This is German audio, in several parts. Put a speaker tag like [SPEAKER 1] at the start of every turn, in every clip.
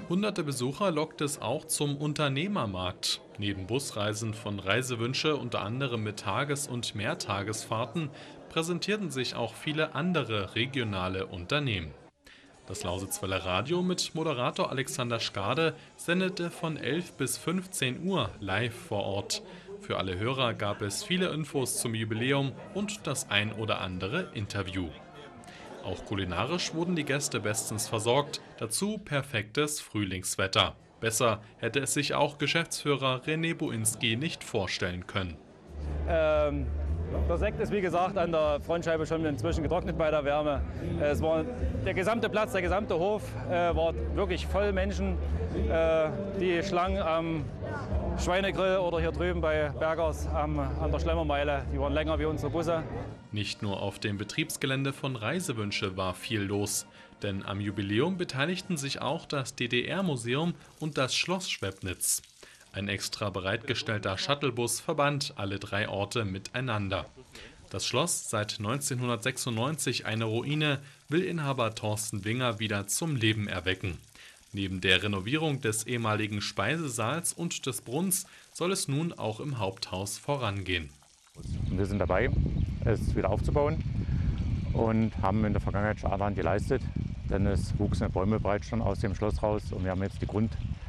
[SPEAKER 1] Hunderte Besucher lockt es auch zum Unternehmermarkt. Neben Busreisen von Reisewünsche, unter anderem mit Tages- und Mehrtagesfahrten, präsentierten sich auch viele andere regionale Unternehmen. Das Lausitzweiler Radio mit Moderator Alexander Skade sendete von 11 bis 15 Uhr live vor Ort. Für alle Hörer gab es viele Infos zum Jubiläum und das ein oder andere Interview. Auch kulinarisch wurden die Gäste bestens versorgt, dazu perfektes Frühlingswetter. Besser hätte es sich auch Geschäftsführer René Boinski nicht vorstellen können.
[SPEAKER 2] Der Sekt ist wie gesagt an der Frontscheibe schon inzwischen getrocknet bei der Wärme. Es war der gesamte Platz, der gesamte Hof war wirklich voll Menschen. Die Schlangen am Schweinegrill oder hier drüben bei Bergers an der Schlemmermeile, die waren länger wie unsere Busse.
[SPEAKER 1] Nicht nur auf dem Betriebsgelände von Reisewünsche war viel los, denn am Jubiläum beteiligten sich auch das DDR-Museum und das Schloss Schwepnitz. Ein extra bereitgestellter Shuttlebus verband alle drei Orte miteinander. Das Schloss, seit 1996 eine Ruine, will Inhaber Thorsten Winger wieder zum Leben erwecken. Neben der Renovierung des ehemaligen Speisesaals und des Brunnens soll es nun auch im Haupthaus vorangehen.
[SPEAKER 3] Wir sind dabei, es wieder aufzubauen und haben in der Vergangenheit schon allerhand geleistet, denn es wuchsen Bäume bereits schon aus dem Schloss raus und wir haben jetzt die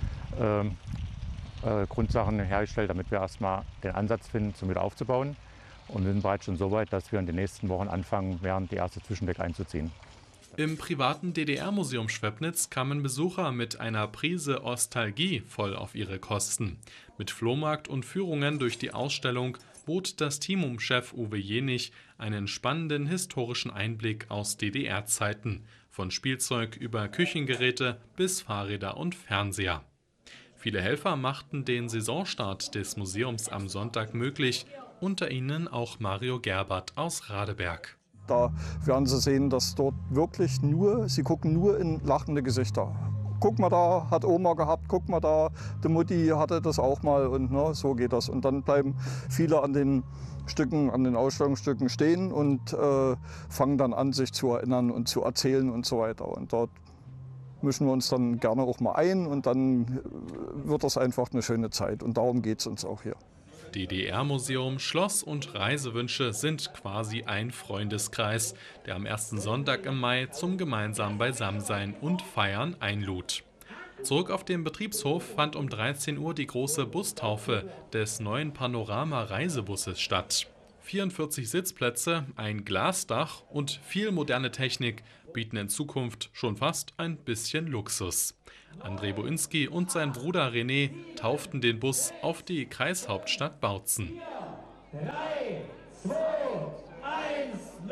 [SPEAKER 3] Grundsachen hergestellt, damit wir erstmal den Ansatz finden, zum wieder aufzubauen. Und wir sind bereits schon so weit, dass wir in den nächsten Wochen anfangen werden, die erste Zwischendeck einzuziehen.
[SPEAKER 1] Im privaten DDR-Museum Schwepnitz kamen Besucher mit einer Prise Ostalgie voll auf ihre Kosten. Mit Flohmarkt und Führungen durch die Ausstellung bot das Teamum-Chef Uwe Jenich einen spannenden historischen Einblick aus DDR-Zeiten, von Spielzeug über Küchengeräte bis Fahrräder und Fernseher. Viele Helfer machten den Saisonstart des Museums am Sonntag möglich, unter ihnen auch Mario Gerbert aus Radeberg.
[SPEAKER 4] Da werden Sie sehen, dass dort wirklich Sie gucken nur in lachende Gesichter. Guck mal da, hat Oma gehabt, guck mal da, die Mutti hatte das auch mal und so geht das. Und dann bleiben viele an den Ausstellungsstücken stehen und fangen dann an, sich zu erinnern und zu erzählen und so weiter. Und dort mischen wir uns dann gerne auch mal ein und dann wird das einfach eine schöne Zeit. Und darum geht es uns auch hier.
[SPEAKER 1] DDR-Museum, Schloss und Reisewünsche sind quasi ein Freundeskreis, der am ersten Sonntag im Mai zum gemeinsamen Beisammensein und Feiern einlud. Zurück auf dem Betriebshof fand um 13 Uhr die große Bustaufe des neuen Panorama-Reisebusses statt. 44 Sitzplätze, ein Glasdach und viel moderne Technik bieten in Zukunft schon fast ein bisschen Luxus. André Boinski und sein Bruder René tauften den Bus auf die Kreishauptstadt Bautzen.
[SPEAKER 5] 3, 2, 1, 0,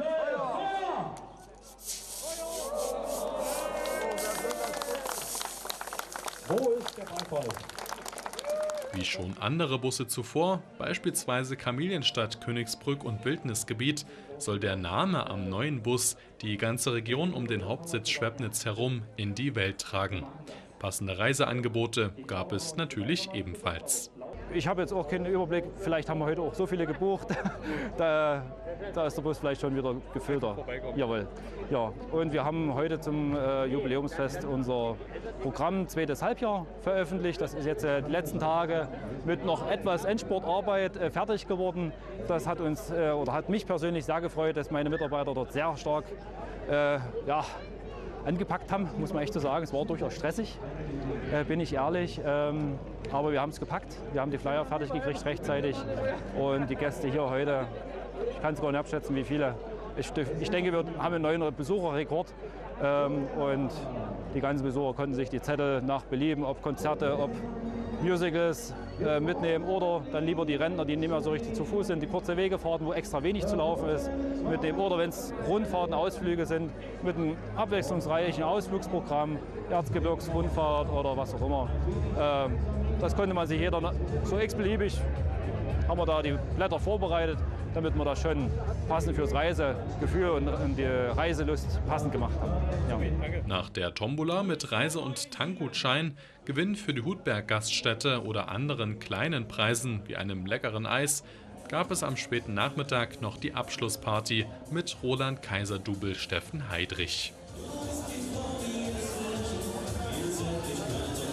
[SPEAKER 5] Wo ist der Beifall?
[SPEAKER 1] Wie schon andere Busse zuvor, beispielsweise Kamelienstadt, Königsbrück und Wildnisgebiet, soll der Name am neuen Bus die ganze Region um den Hauptsitz Schwepnitz herum in die Welt tragen. Passende Reiseangebote gab es natürlich ebenfalls.
[SPEAKER 2] Ich habe jetzt auch keinen Überblick, vielleicht haben wir heute auch so viele gebucht, da ist der Bus vielleicht schon wieder gefüllter. Jawohl. Ja. Und wir haben heute zum Jubiläumsfest unser Programm zweites Halbjahr veröffentlicht. Das ist jetzt die letzten Tage mit noch etwas Endspurtarbeit fertig geworden. Das hat uns hat mich persönlich sehr gefreut, dass meine Mitarbeiter dort sehr stark angepackt haben, muss man echt so sagen. Es war durchaus stressig, bin ich ehrlich. Aber wir haben es gepackt. Wir haben die Flyer fertig gekriegt rechtzeitig. Und die Gäste hier heute, ich kann es gar nicht abschätzen, wie viele. Ich denke, wir haben einen neuen Besucherrekord. Und die ganzen Besucher konnten sich die Zettel nach Belieben, ob Konzerte, ob Musicals mitnehmen oder dann lieber die Rentner, die nicht mehr so richtig zu Fuß sind, die kurze Wege fahren, wo extra wenig zu laufen ist, oder wenn es Rundfahrten, Ausflüge sind, mit einem abwechslungsreichen Ausflugsprogramm, Erzgebirgsrundfahrt oder was auch immer. Das konnte man sich jeder so x-beliebig, haben wir da die Blätter vorbereitet, damit wir das schon passend fürs Reisegefühl und die Reiselust passend gemacht haben. Ja.
[SPEAKER 1] Nach der Tombola mit Reise- und Tankgutschein, Gewinn für die Hutberg-Gaststätte oder anderen kleinen Preisen wie einem leckeren Eis gab es am späten Nachmittag noch die Abschlussparty mit Roland Kaiser-Double Steffen Heidrich.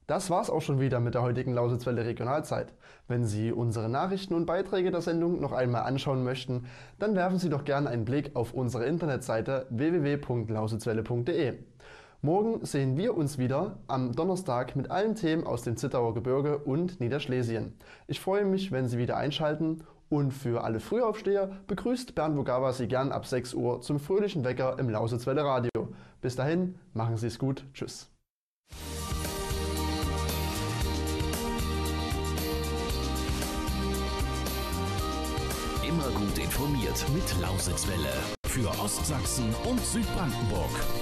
[SPEAKER 6] Das war's auch schon wieder mit der heutigen Lausitzwelle Regionalzeit. Wenn Sie unsere Nachrichten und Beiträge der Sendung noch einmal anschauen möchten, dann werfen Sie doch gerne einen Blick auf unsere Internetseite www.lausitzwelle.de. Morgen sehen wir uns wieder am Donnerstag mit allen Themen aus dem Zittauer Gebirge und Niederschlesien. Ich freue mich, wenn Sie wieder einschalten, und für alle Frühaufsteher begrüßt Bernd Vogava Sie gern ab 6 Uhr zum fröhlichen Wecker im Lausitzwelle Radio. Bis dahin, machen Sie es gut. Tschüss.
[SPEAKER 7] Immer gut informiert mit Lausitzwelle. Für Ostsachsen und Südbrandenburg.